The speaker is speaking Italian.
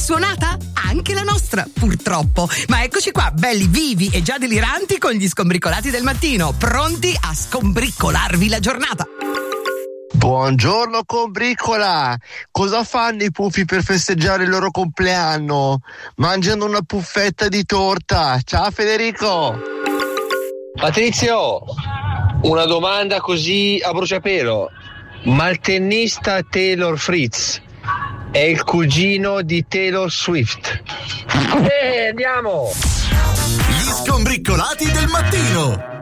suonata? Anche la nostra, purtroppo. Ma eccoci qua, belli vivi e già deliranti con gli scombricolati del mattino, pronti a scombricolarvi la giornata. Buongiorno combricola! Cosa fanno i puffi per festeggiare il loro compleanno? Mangiano una puffetta di torta. Ciao Federico! Patrizio, una domanda così a bruciapelo. Ma il tennista Taylor Fritz è il cugino di Taylor Swift? Andiamo! Gli scombricolati del mattino.